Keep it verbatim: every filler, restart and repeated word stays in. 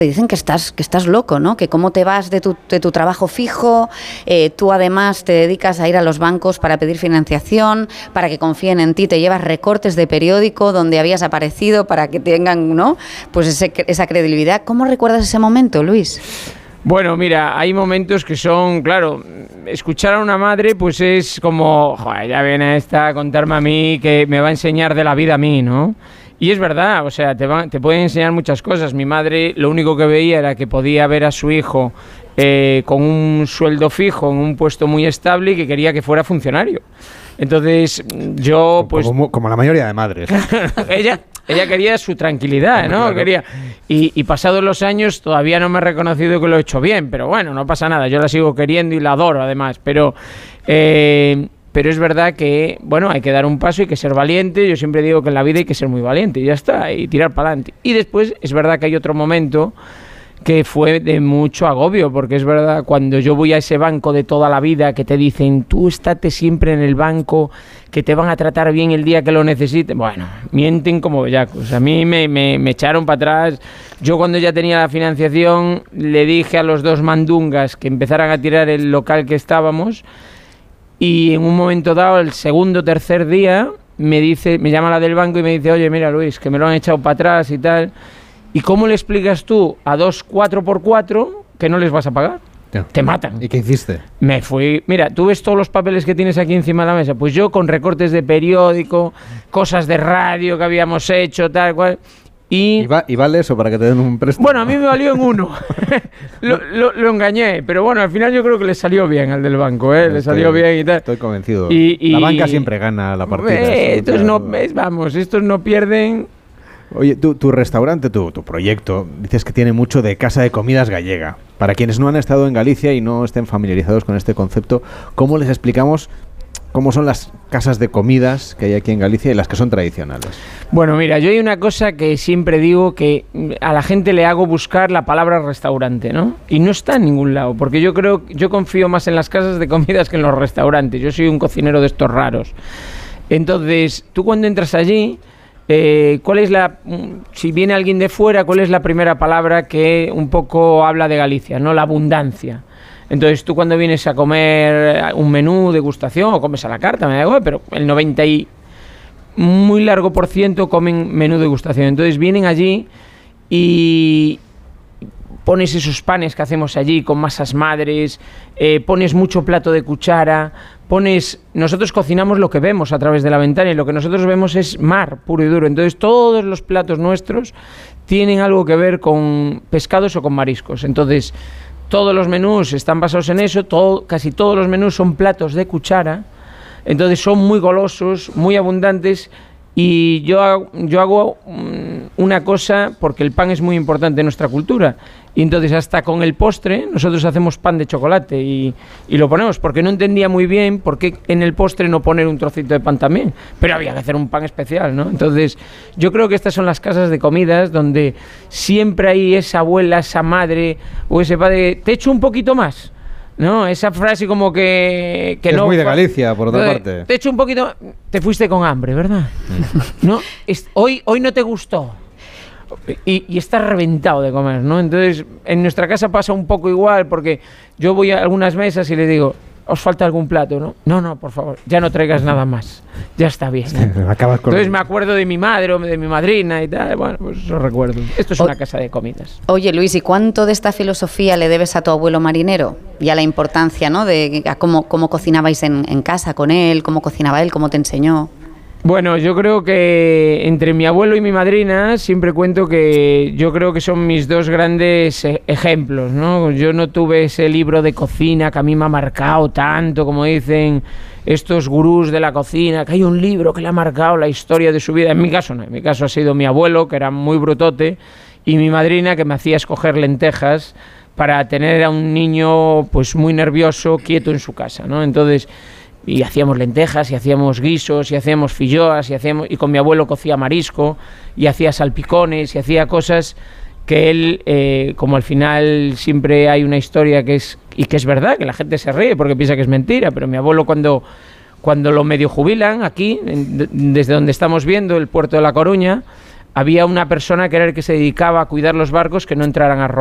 Dicen que estás, que estás loco, ¿no? Que cómo te vas de tu, de tu trabajo fijo, eh, tú además te dedicas a ir a los bancos para pedir financiación, para que confíen en ti, te llevas recortes de periódico donde habías aparecido para que tengan, ¿no? Pues ese, esa credibilidad. ¿Cómo recuerdas ese momento, Luis? Bueno, mira, hay momentos que son, claro, escuchar a una madre pues es como, joder, ya viene esta a contarme a mí que me va a enseñar de la vida a mí, ¿no? Y es verdad, o sea, te, va, te pueden enseñar muchas cosas. Mi madre lo único que veía era que podía ver a su hijo eh, con un sueldo fijo, en un puesto muy estable y que quería que fuera funcionario. Entonces, yo pues... Como, como la mayoría de madres. ella, ella quería su tranquilidad, ¿no? Claro. Quería, y, y pasados los años todavía no me ha reconocido que lo he hecho bien, pero bueno, no pasa nada. Yo la sigo queriendo y la adoro además, pero... Eh, Pero es verdad que, bueno, hay que dar un paso, hay que ser valiente. Yo siempre digo que en la vida hay que ser muy valiente y ya está, y tirar para adelante. Y después es verdad que hay otro momento que fue de mucho agobio, porque es verdad, cuando yo voy a ese banco de toda la vida que te dicen, tú estate siempre en el banco, que te van a tratar bien el día que lo necesites. Bueno, mienten como bellacos. A mí me, me, me echaron para atrás. Yo cuando ya tenía la financiación le dije a los dos mandungas que empezaran a tirar el local que estábamos. Y en un momento dado, el segundo o tercer día, me dice, me llama la del banco y me dice, oye, mira, Luis, que me lo han echado para atrás y tal. ¿Y cómo le explicas tú a dos cuatro por cuatro que no les vas a pagar? Ya. Te matan. ¿Y qué hiciste? Me fui... Mira, ¿tú ves todos los papeles que tienes aquí encima de la mesa? Pues yo con recortes de periódico, cosas de radio que habíamos hecho, tal cual... Y, ¿Y, va, ¿Y vale eso para que te den un préstamo? Bueno, a mí me valió en uno. lo, lo, lo engañé, pero bueno, al final yo creo que le salió bien al del banco, ¿eh? Le estoy, salió bien y tal. Estoy convencido. Y, y, la banca siempre gana la partida. Eh, estos no, vamos, estos no pierden... Oye, tu, tu restaurante, tu, tu proyecto, dices que tiene mucho de casa de comidas gallega. Para quienes no han estado en Galicia y no estén familiarizados con este concepto, ¿cómo les explicamos cómo son las casas de comidas que hay aquí en Galicia y las que son tradicionales? Bueno, mira, yo hay una cosa que siempre digo, que a la gente le hago buscar la palabra restaurante, ¿no? Y no está en ningún lado, porque yo creo, yo confío más en las casas de comidas que en los restaurantes. Yo soy un cocinero de estos raros. Entonces, tú cuando entras allí, eh, ¿cuál es la, si viene alguien de fuera, cuál es la primera palabra que un poco habla de Galicia, ¿no? La abundancia. Entonces tú cuando vienes a comer un menú degustación o comes a la carta, me da igual, pero el noventa y muy largo por ciento comen menú degustación. Entonces vienen allí y pones esos panes que hacemos allí con masas madres, eh, pones mucho plato de cuchara, pones... Nosotros cocinamos lo que vemos a través de la ventana y lo que nosotros vemos es mar puro y duro. Entonces todos los platos nuestros tienen algo que ver con pescados o con mariscos. Entonces... todos los menús están basados en eso, todo, casi todos los menús son platos de cuchara, entonces son muy golosos, muy abundantes, y yo hago, yo hago una cosa, porque el pan es muy importante en nuestra cultura, y entonces hasta con el postre nosotros hacemos pan de chocolate y, y lo ponemos, porque no entendía muy bien por qué en el postre no poner un trocito de pan también, pero había que hacer un pan especial, ¿no? Entonces yo creo que estas son las casas de comidas donde siempre hay esa abuela, esa madre o ese padre, te echo un poquito más, ¿no? Esa frase como que... que es no, muy de Galicia, por otra parte. Te echo un poquito... Te fuiste con hambre, ¿verdad? ¿No? Es, hoy, hoy no te gustó. Y, y estás reventado de comer, ¿no? Entonces, en nuestra casa pasa un poco igual, porque yo voy a algunas mesas y les digo, ¿os falta algún plato, no? No, no, por favor, ya no traigas nada más. Ya está bien. Acabas con... Entonces me acuerdo de mi madre o de mi madrina y tal. Bueno, pues eso recuerdo. Esto es o... una casa de comidas. Oye, Luis, ¿y cuánto de esta filosofía le debes a tu abuelo marinero? Y a la importancia, ¿no? De a cómo, cómo cocinabais en, en casa con él, cómo cocinaba él, cómo te enseñó. Bueno, yo creo que entre mi abuelo y mi madrina siempre cuento que yo creo que son mis dos grandes ejemplos, ¿no? Yo no tuve ese libro de cocina que a mí me ha marcado tanto, como dicen estos gurús de la cocina, que hay un libro que le ha marcado la historia de su vida. En mi caso no, en mi caso ha sido mi abuelo, que era muy brutote, y mi madrina, que me hacía escoger lentejas para tener a un niño pues muy nervioso, quieto en su casa, ¿no? Entonces... y hacíamos lentejas, y hacíamos guisos, y hacíamos filloas, y hacíamos, y con mi abuelo cocía marisco, y hacía salpicones, y hacía cosas que él, eh, como al final siempre hay una historia que es, y que es verdad, que la gente se ríe porque piensa que es mentira, pero mi abuelo cuando, cuando lo medio jubilan aquí, en, desde donde estamos viendo, el puerto de La Coruña, había una persona que era el que se dedicaba a cuidar los barcos que no entraran a robar.